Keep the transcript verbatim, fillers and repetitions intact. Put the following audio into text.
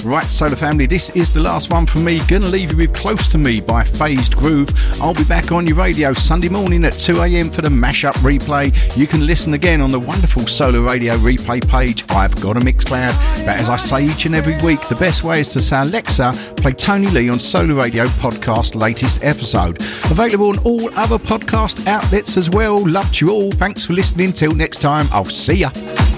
Right, Solar Family, this is the last one from me. Gonna leave you with Close to Me by Phased Groove. I'll be back on your radio Sunday morning at two a.m. for the mashup replay. You can listen again on the wonderful Solar Radio replay page. I've got a Mixcloud. But as I say each and every week, the best way is to say Alexa, play Tony Lee on Solar Radio podcast latest episode. Available on all other podcast outlets as well. Love to you all. Thanks for listening. Till next time, I'll see ya.